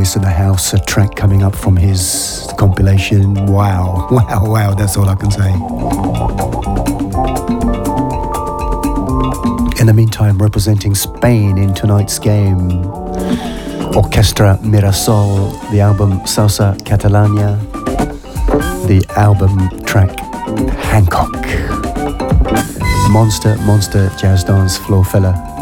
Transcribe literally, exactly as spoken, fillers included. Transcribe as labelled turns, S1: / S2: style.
S1: Voice of the House, a track coming up from his compilation. Wow, wow, wow, that's all I can say. In the meantime, representing Spain in tonight's game, Orchestra Mirasol, the album Salsa Catalana, the album track Hancock. Monster, monster jazz dance floor fella.